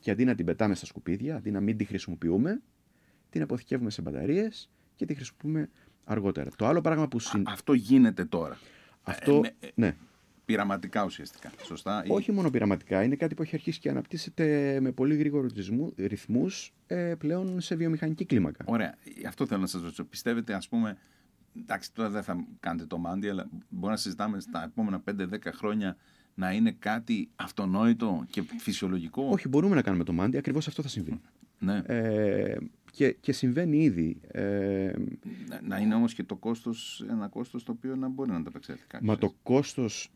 Και αντί να την πετάμε στα σκουπίδια, αντί να μην τη χρησιμοποιούμε, την αποθηκεύουμε σε μπαταρίες και τη χρησιμοποιούμε αργότερα. Το άλλο πράγμα που Αυτό γίνεται τώρα. Αυτό, ναι. Πειραματικά ουσιαστικά, σωστά? Όχι μόνο πειραματικά, είναι κάτι που έχει αρχίσει και αναπτύσσεται με πολύ γρήγορους ρυθμούς πλέον σε βιομηχανική κλίμακα. Ωραία. Αυτό θέλω να σας ρωτήσω. Πιστεύετε, ας πούμε, εντάξει, τώρα δεν θα κάνετε το μάντι, αλλά μπορεί να συζητάμε στα επόμενα 5-10 χρόνια να είναι κάτι αυτονόητο και φυσιολογικό? Όχι, μπορούμε να κάνουμε το μάντι, ακριβώς αυτό θα συμβεί. Ναι. Και συμβαίνει ήδη. Να είναι όμως και το κόστος ένα κόστος το οποίο να μπορεί να ανταπεξέλθει κάποιος. Μα το κόστος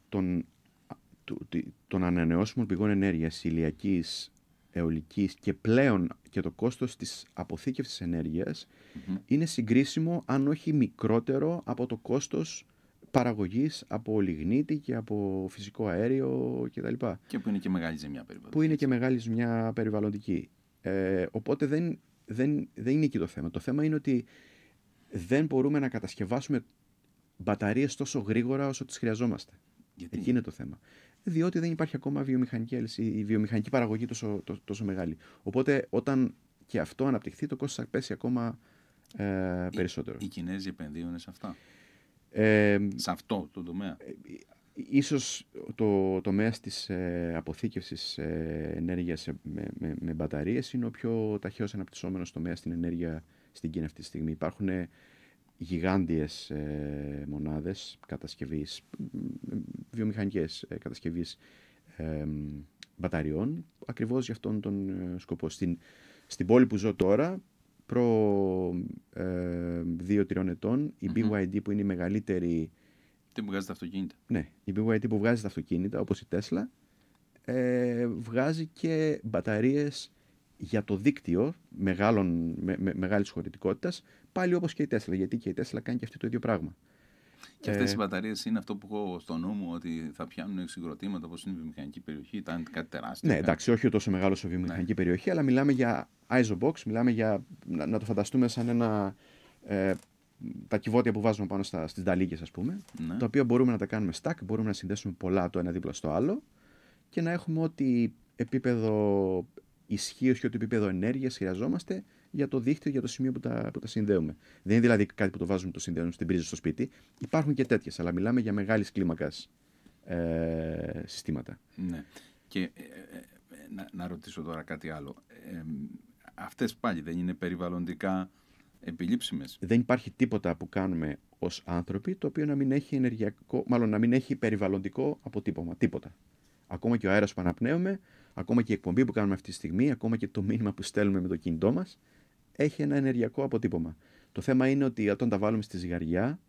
των ανανεώσιμων πηγών ενέργειας, ηλιακής, αιωλικής και πλέον και το κόστος της αποθήκευσης ενέργειας είναι συγκρίσιμο, αν όχι μικρότερο, από το κόστος παραγωγής από λιγνίτη και από φυσικό αέριο κτλ. Και που είναι και μεγάλη ζημιά περιβαλλοντική. Που είναι και μεγάλη ζημιά περιβαλλοντική. Οπότε δεν είναι εκεί το θέμα. Το θέμα είναι ότι δεν μπορούμε να κατασκευάσουμε μπαταρίες τόσο γρήγορα όσο τις χρειαζόμαστε. Γιατί? Εκεί είναι το θέμα. Διότι δεν υπάρχει ακόμα η βιομηχανική παραγωγή τόσο μεγάλη. Οπότε όταν και αυτό αναπτυχθεί, το κόστος θα πέσει ακόμα περισσότερο. Οι Κινέζοι επενδύουν σε αυτά. Σε αυτό το τομέα. Ίσως το τομέας της αποθήκευσης ενέργειας με μπαταρίες είναι ο πιο ταχαίως αναπτυσσόμενος τομέας στην ενέργεια στην Κίνα αυτή τη στιγμή. Υπάρχουν γιγάντιες μονάδες κατασκευής, βιομηχανικές κατασκευής μπαταριών, ακριβώς για αυτόν τον σκοπό. Στην πόλη που ζω τώρα, προ 2-3 ετών, η BYD που είναι η μεγαλύτερη... Τι που βγάζει τα αυτοκίνητα. Ναι, η BYD που βγάζει τα αυτοκίνητα, όπως η Tesla, βγάζει και μπαταρίες για το δίκτυο μεγάλης χωρητικότητας, πάλι όπως και η Tesla, γιατί και η Tesla κάνει και αυτή το ίδιο πράγμα. Και αυτές οι μπαταρίες είναι αυτό που έχω στο νου μου, ότι θα πιάνουν συγκροτήματα όπως είναι η βιομηχανική περιοχή, ήταν κάτι τεράστιο. Ναι, εντάξει, όχι τόσο μεγάλο σε βιομηχανική περιοχή, αλλά μιλάμε για isobox, μιλάμε για να το φανταστούμε σαν ένα... τα κυβότια που βάζουμε πάνω στις νταλίκες, ας πούμε, τα οποία μπορούμε να τα κάνουμε stack, μπορούμε να συνδέσουμε πολλά το ένα δίπλα στο άλλο και να έχουμε ό,τι επίπεδο ισχύως και ό,τι επίπεδο ενέργειας χρειαζόμαστε για το δίκτυο, για το σημείο που τα συνδέουμε. Δεν είναι δηλαδή κάτι που το βάζουμε, το συνδέουμε στην πρίζα στο σπίτι. Υπάρχουν και τέτοιες, αλλά μιλάμε για μεγάλης κλίμακας συστήματα. Ναι. Και να ρωτήσω τώρα κάτι άλλο. Αυτές πάλι δεν είναι περιβαλλοντικά επιλήψιμες? Δεν υπάρχει τίποτα που κάνουμε ως άνθρωποι το οποίο να μην έχει να μην έχει περιβαλλοντικό αποτύπωμα. Τίποτα. Ακόμα και ο αέρας που αναπνέουμε, ακόμα και η εκπομπή που κάνουμε αυτή τη στιγμή, ακόμα και το μήνυμα που στέλνουμε με το κινητό μας, έχει ένα ενεργειακό αποτύπωμα. Το θέμα είναι ότι όταν τα βάλουμε στη ζυγαριά,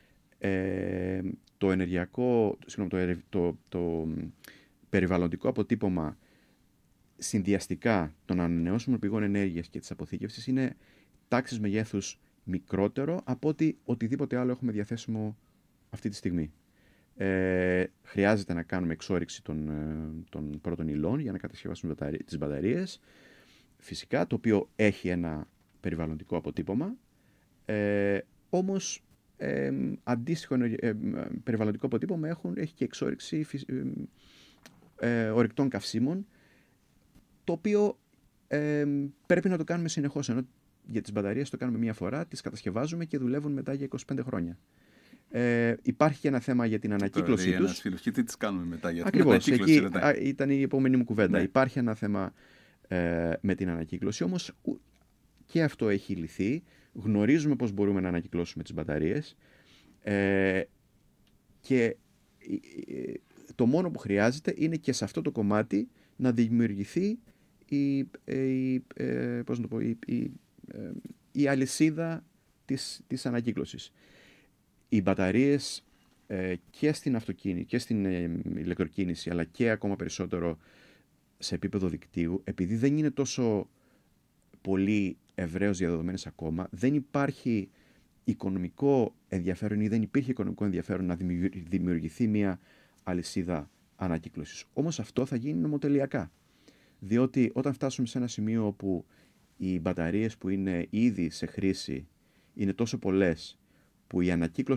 το περιβαλλοντικό αποτύπωμα συνδυαστικά των ανανεώσιμων πηγών ενέργειας και της αποθήκευσης είναι τάξης μεγέθους μικρότερο από οτιδήποτε άλλο έχουμε διαθέσιμο αυτή τη στιγμή. Χρειάζεται να κάνουμε εξόρυξη των πρώτων υλών για να κατασκευάσουμε τις μπαταρίες, φυσικά, το οποίο έχει ένα περιβαλλοντικό αποτύπωμα, όμως αντίστοιχο περιβαλλοντικό αποτύπωμα έχει και εξόρυξη ορυκτών καυσίμων, το οποίο πρέπει να το κάνουμε συνεχώς, ενώ για τις μπαταρίες το κάνουμε μία φορά, τις κατασκευάζουμε και δουλεύουν μετά για 25 χρόνια. Υπάρχει και ένα θέμα για την ανακύκλωσή τους. Ένας φίλος, και τι τις κάνουμε μετά για την Ακριβώς, ανακύκλωση? εκεί ήταν η επόμενη μου κουβέντα. Ναι. Υπάρχει ένα θέμα με την ανακύκλωση, όμως και αυτό έχει λυθεί. Γνωρίζουμε πώς μπορούμε να ανακυκλώσουμε τις μπαταρίες και το μόνο που χρειάζεται είναι και σε αυτό το κομμάτι να δημιουργηθεί η αλυσίδα της ανακύκλωσης. Οι μπαταρίες και στην αυτοκίνηση και στην ηλεκτροκίνηση, αλλά και ακόμα περισσότερο σε επίπεδο δικτύου, επειδή δεν είναι τόσο πολύ ευρέως διαδεδομένες ακόμα, δεν υπάρχει οικονομικό ενδιαφέρον ή δεν υπήρχε οικονομικό ενδιαφέρον να δημιουργηθεί μια αλυσίδα ανακύκλωσης. Όμως αυτό θα γίνει νομοτελειακά. Διότι όταν φτάσουμε σε ένα σημείο όπου οι μπαταρίες που είναι ήδη σε χρήση είναι τόσο πολλές, που η ανακύκλωση